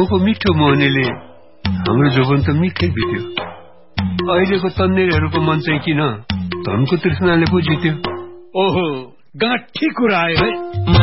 गाउँको मिठो मोहनीले हाम्रो जोबन त मिठै बित्यो। अहिलेको तन्नेरहरूको मन चाहिँ किन धनको तृष्णाले पो जित्यो। ओहो, गाँठी कुरा आयो है।